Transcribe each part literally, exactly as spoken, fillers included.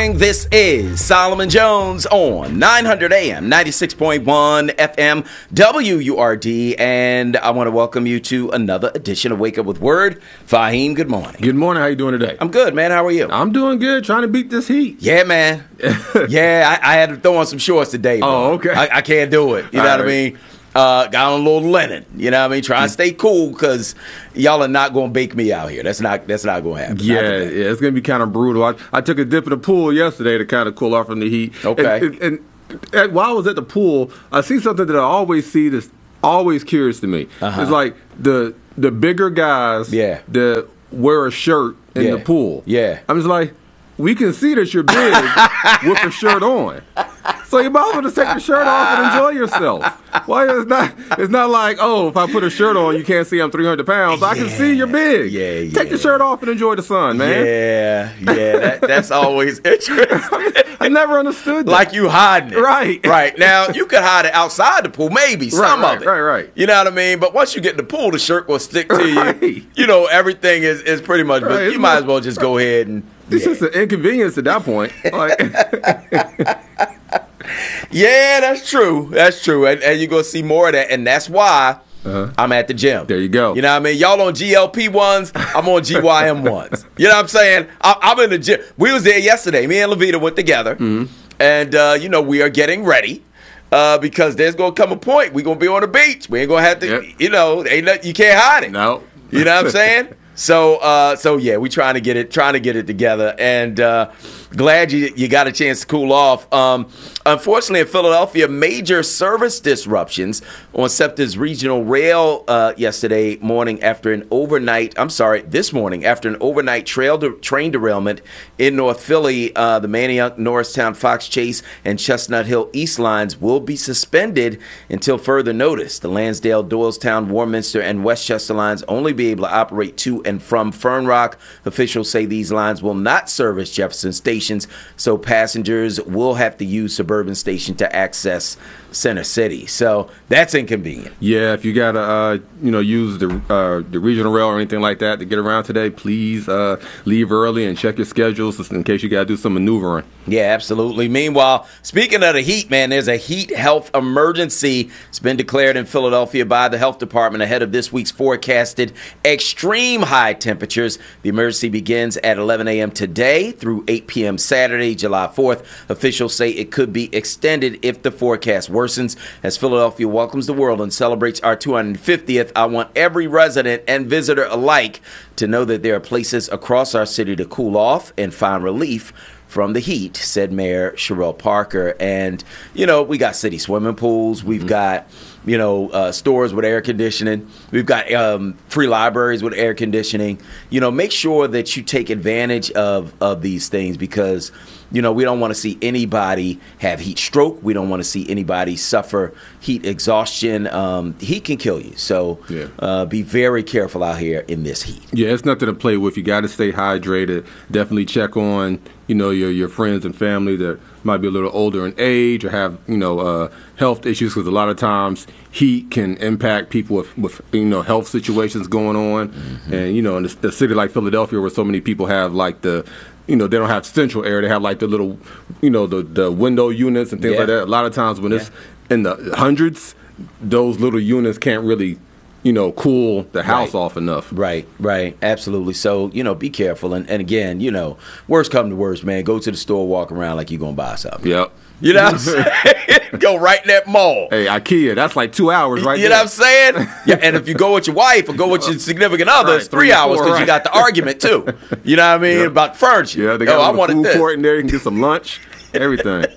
gang. This is Solomon Jones on nine hundred A M, ninety-six point one F M, W U R D, and I want to welcome you to another edition of Wake Up With Word. Fahim, good morning. Good morning. How you doing today? I'm good, man. How are you? I'm doing good. Trying to beat this heat. Yeah, man. yeah, I, I had to throw on some shorts today. Bro. Oh, okay. I, I can't do it. You know All what right. I mean? Uh, got on a little linen, you know what I mean? Try to stay cool because y'all are not going to bake me out here. That's not that's not going to happen. Yeah, yeah, it's going to be kind of brutal. I, I took a dip in the pool yesterday to kind of cool off from the heat. Okay. And, and, and while I was at the pool, I see something that I always see that's always curious to me. Uh-huh. It's like the the bigger guys Yeah. that wear a shirt in Yeah. the pool. Yeah. I'm just like, we can see that you're big with a shirt on. So you might as well just take the shirt off and enjoy yourself. Why it's not? It's not like, oh, if I put a shirt on, you can't see I'm three hundred pounds. I can see you're big. Yeah, yeah. Take the shirt off and enjoy the sun, man. Yeah, yeah, that, that's always interesting. I never understood that. Like you hiding it. Right. Right. Now, you could hide it outside the pool, maybe, some right, of it. right, right. You know what I mean? But once you get in the pool, the shirt will stick to you. Right. You know, everything is, is pretty much, Right, but you it's might more- as well just go ahead and. It's yeah. just an inconvenience at that point. Like, Yeah, that's true. That's true. And, and you're going to see more of that. And that's why Uh-huh. I'm at the gym. There you go. You know what I mean? Y'all on G L P ones, I'm on G Y M ones. You know what I'm saying? I, I'm in the gym. We was there yesterday. Me and Levita went together. Mm-hmm. And, uh, you know, we are getting ready. Uh, because there's going to come a point we're going to be on the beach. We ain't going to have to, Yep. you know, ain't nothing, you can't hide it. no. You know what I'm saying? So, uh, so yeah, we trying to get it, trying to get it together, and uh, glad you you got a chance to cool off. Um, unfortunately, in Philadelphia, major service disruptions on SEPTA's regional rail uh, yesterday morning after an overnight. I'm sorry, this morning after an overnight trail de- train derailment in North Philly. Uh, the Manayunk, Norristown, Fox Chase, and Chestnut Hill East lines will be suspended until further notice. The Lansdale, Doylestown, Warminster, and Westchester lines only be able to operate to and from Fern Rock. Officials say these lines will not service Jefferson stations, so passengers will have to use Suburban Station to access Center City. So that's inconvenient. Yeah, if you gotta, uh, you know, use the uh, the regional rail or anything like that to get around today, please uh, leave early and check your schedules just in case you gotta do some maneuvering. Yeah, absolutely. Meanwhile, speaking of the heat, man, there's a heat health emergency. It's been declared in Philadelphia by the health department ahead of this week's forecasted extreme high temperatures. The emergency begins at eleven a.m. today through eight p.m. Saturday, July fourth. Officials say it could be extended if the forecast worsens. As Philadelphia welcomes the world and celebrates our two hundred fiftieth, I want every resident and visitor alike to know that there are places across our city to cool off and find relief from the heat, said Mayor Sherelle Parker. And, you know, we got city swimming pools. We've mm-hmm. got, you know, uh, stores with air conditioning. We've got um, free libraries with air conditioning. You know, make sure that you take advantage of, of these things because, you know, we don't want to see anybody have heat stroke. We don't want to see anybody suffer heat exhaustion. Um, heat can kill you. So yeah. uh, be very careful out here in this heat. Yeah, it's nothing to play with. You got to stay hydrated. Definitely check on, you know, your your friends and family that might be a little older in age or have, you know, uh, health issues because a lot of times heat can impact people with, with you know, health situations going on. Mm-hmm. And, you know, in the, the city like Philadelphia where so many people have like the, you know, they don't have central air. They have like the little, you know, the, the window units and things yeah. like that. A lot of times when yeah. it's in the hundreds, those little units can't really, you know, cool the house right. off enough. Right, right, absolutely. So, you know, be careful. And, and again, you know, worst come to worst, man, go to the store, walk around like you're going to buy something. Yep. You know what I'm saying? Go right in that mall. Hey, IKEA, that's like two hours right you there. You know what I'm saying? Yeah, and if you go with your wife or go with your significant other, right, it's three, three hours because right. you got the argument, too. You know what I mean? Yep. About furniture. Yeah, they got oh, a I little wanted food this. court in there. You can get some lunch, everything.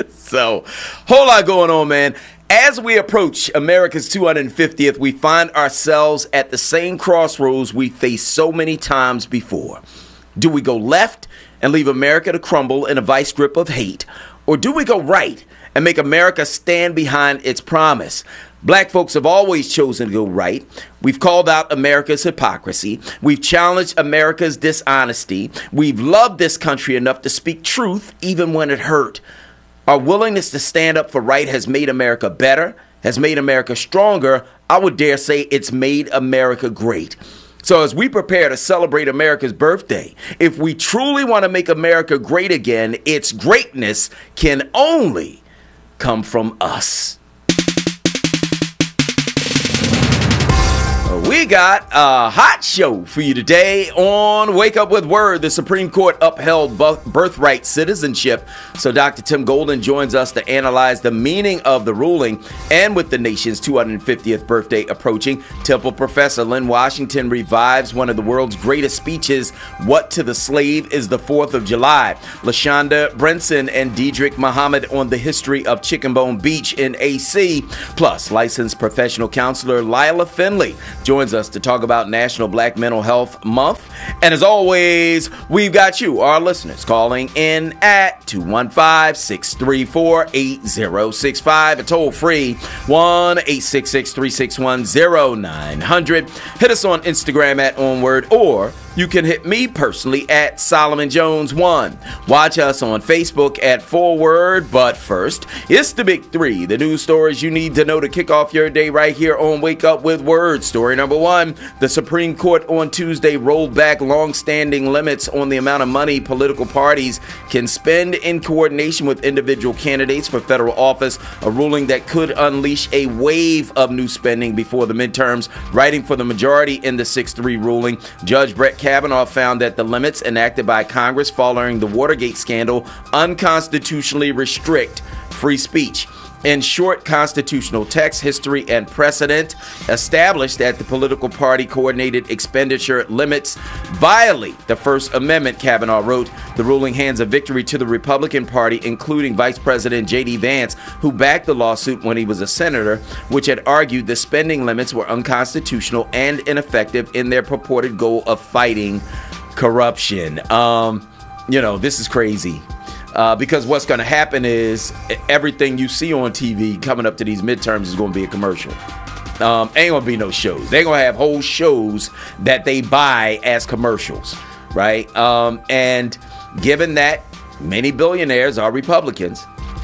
So, whole lot going on, man. As we approach America's two hundred fiftieth, we find ourselves at the same crossroads we faced so many times before. Do we go left and leave America to crumble in a vice grip of hate? Or do we go right and make America stand behind its promise? Black folks have always chosen to go right. We've called out America's hypocrisy. We've challenged America's dishonesty. We've loved this country enough to speak truth even when it hurt. Our willingness to stand up for right has made America better, has made America stronger. I would dare say it's made America great. So as we prepare to celebrate America's birthday, if we truly want to make America great again, its greatness can only come from us. We got a hot show for you today on Wake Up With Word. The Supreme Court upheld birthright citizenship. So Doctor Tim Golden joins us to analyze the meaning of the ruling. And with the nation's two hundred fiftieth birthday approaching, Temple professor Lynn Washington revives one of the world's greatest speeches, What to the Slave is the fourth of July. LaShonda Brinson and Diedrich Muhammad on the history of Chicken Bone Beach in A C. Plus, licensed professional counselor Lila Finley joins us to talk about National Black Mental Health Month. And as always, we've got you, our listeners, calling in at two one five, six three four, eight zero six five, a toll free one eight six six, three six one, zero nine hundred. Hit us on Instagram at Onward, or you can hit me personally at Solomon Jones one. Watch us on Facebook at Forward. But first, it's the big three, the news stories you need to know to kick off your day right here on Wake Up With Word. Story number one, the Supreme Court on Tuesday rolled back long-standing limits on the amount of money political parties can spend in coordination with individual candidates for federal office, a ruling that could unleash a wave of new spending before the midterms. Writing for the majority in the six three ruling, Judge Brett Kavanaugh found that the limits enacted by Congress following the Watergate scandal unconstitutionally restrict free speech. In short, constitutional text, history, and precedent established that the political party coordinated expenditure limits violate the First Amendment, Kavanaugh wrote. The ruling hands a victory to the Republican Party, including Vice President J D Vance, who backed the lawsuit when he was a senator, which had argued the spending limits were unconstitutional and ineffective in their purported goal of fighting corruption. Um, you know, this is crazy. Uh, because what's going to happen is everything you see on T V coming up to these midterms is going to be a commercial. Um, ain't going to be no shows. They're going to have whole shows that they buy as commercials, right? Um, and given that many billionaires are Republicans,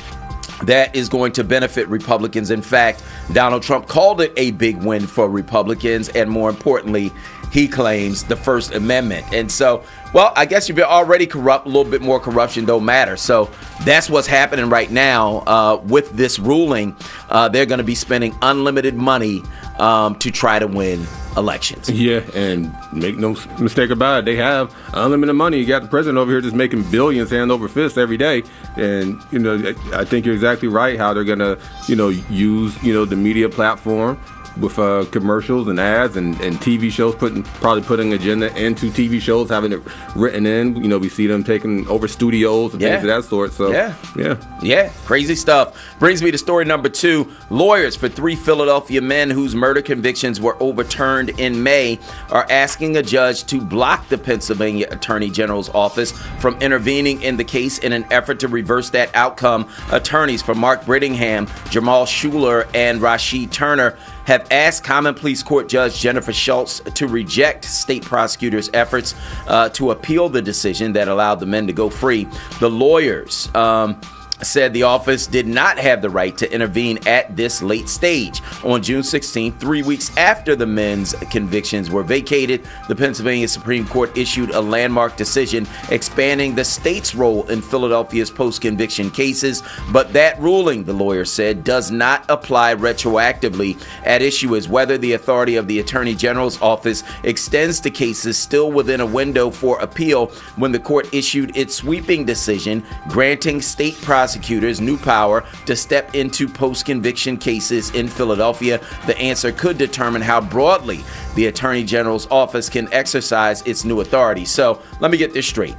that is going to benefit Republicans. In fact, Donald Trump called it a big win for Republicans, and more importantly, he claims the First Amendment. And so, well, I guess if you're already corrupt, a little bit more corruption don't matter. So that's what's happening right now uh, with this ruling. Uh, they're going to be spending unlimited money um, to try to win elections. Yeah, and make no mistake about it, they have unlimited money. You got the president over here just making billions hand over fist every day. And, you know, I think you're exactly right how they're going to, you know, use, you know, the media platform with uh, commercials and ads and, and T V shows, putting probably putting agenda into T V shows, having it written in. You know, we see them taking over studios and yeah. things of that sort. So, yeah. yeah. Yeah, crazy stuff. Brings me to story number two. Lawyers for three Philadelphia men whose murder convictions were overturned in May are asking a judge to block the Pennsylvania Attorney General's office from intervening in the case in an effort to reverse that outcome. Attorneys for Mark Brittingham, Jamal Shuler, and Rashid Turner have asked Common Pleas Court Judge Jennifer Schultz to reject state prosecutors' efforts uh, to appeal the decision that allowed the men to go free. The lawyers um, said the office did not have the right to intervene at this late stage. On June sixteenth, three weeks after the men's convictions were vacated, the Pennsylvania Supreme Court issued a landmark decision expanding the state's role in Philadelphia's post-conviction cases. But that ruling, the lawyer said, does not apply retroactively. At issue is whether the authority of the Attorney General's office extends to cases still within a window for appeal when the court issued its sweeping decision granting state prosecutors prosecutors new power to step into post-conviction cases in Philadelphia. The answer could determine how broadly the Attorney General's office can exercise its new authority. So let me get this straight.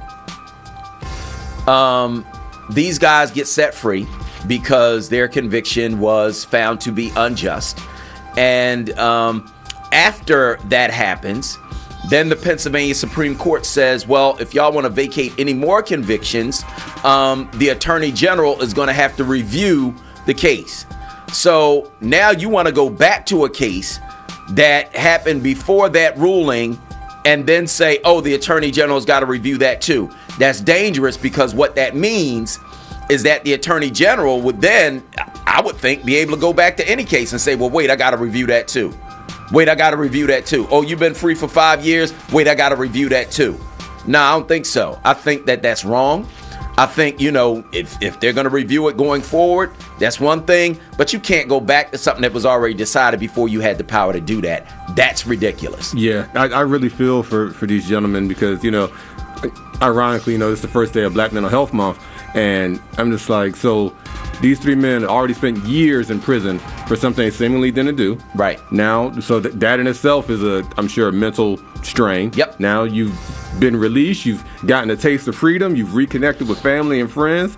Um, these guys get set free because their conviction was found to be unjust. And um, after that happens, then the Pennsylvania Supreme Court says, well, if y'all want to vacate any more convictions, um, the Attorney General is going to have to review the case. So now you want to go back to a case that happened before that ruling and then say, oh, the Attorney General's got to review that too. That's dangerous, because what that means is that the Attorney General would then, I would think, be able to go back to any case and say, well, wait, I got to review that too. Wait, I got to review that too. Oh, you've been free for five years? Wait, I got to review that too. No, I don't think so. I think that that's wrong. I think, you know, if, if they're going to review it going forward, that's one thing. But you can't go back to something that was already decided before you had the power to do that. That's ridiculous. Yeah, I, I really feel for, for these gentlemen because, you know, ironically, you know, this is the first day of Black Mental Health Month. And I'm just like, so these three men already spent years in prison for something they seemingly didn't do. Right. Now, so that, that in itself is, a, I'm sure, a mental strain. Yep. Now you've been released. You've gotten a taste of freedom. You've reconnected with family and friends.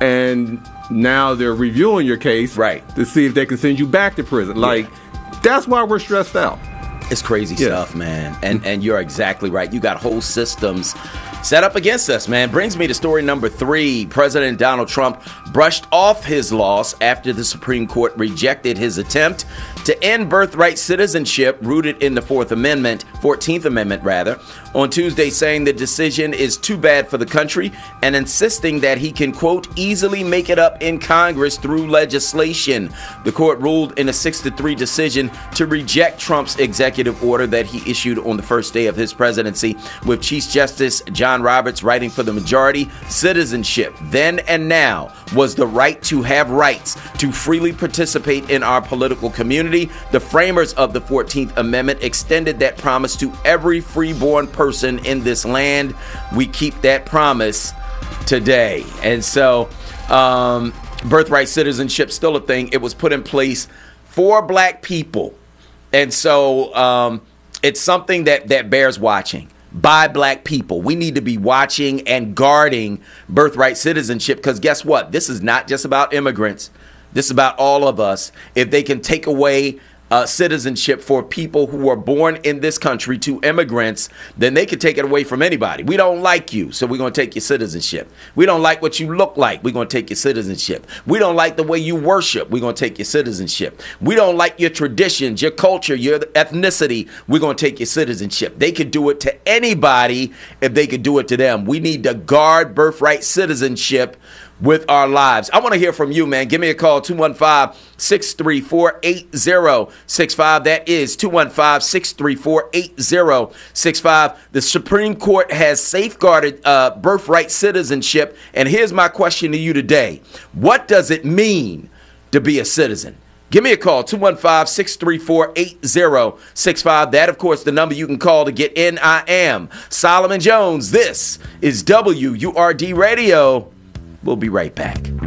And now they're reviewing your case right. to see if they can send you back to prison. Yeah. Like, that's why we're stressed out. It's crazy yeah. stuff, man. And and you're exactly right. You got whole systems set up against us, man. Brings me to story number three. President Donald Trump brushed off his loss after the Supreme Court rejected his attempt to end birthright citizenship rooted in the Fourth Amendment, fourteenth Amendment rather, on Tuesday, saying the decision is too bad for the country and insisting that he can, quote, easily make it up in Congress through legislation. The court ruled in a six to three decision to reject Trump's executive order that he issued on the first day of his presidency, with Chief Justice John Roberts writing for the majority. Citizenship, then and now, was the right to have rights to freely participate in our political community. The framers of the fourteenth Amendment extended that promise to every freeborn person in this land. We keep that promise today. And so, um, birthright citizenship still a thing. It was put in place for black people. And so um, it's something that, that bears watching by black people. We need to be watching and guarding birthright citizenship because guess what? This is not just about immigrants. This is about all of us. If they can take away uh, citizenship for people who are born in this country to immigrants, then they could take it away from anybody. We don't like you, so we're going to take your citizenship. We don't like what you look like. We're going to take your citizenship. We don't like the way you worship. We're going to take your citizenship. We don't like your traditions, your culture, your ethnicity. We're going to take your citizenship. They could do it to anybody if they could do it to them. We need to guard birthright citizenship with our lives. I want to hear from you, man. Give me a call, two one five, six three four, eight zero six five. That is two one five, six three four, eight zero six five. The Supreme Court has safeguarded uh, birthright citizenship. And here's my question to you today. What does it mean to be a citizen? Give me a call, two one five, six three four, eight zero six five. That, of course, the number you can call to get in. I am Solomon Jones. This is W U R D Radio. We'll be right back.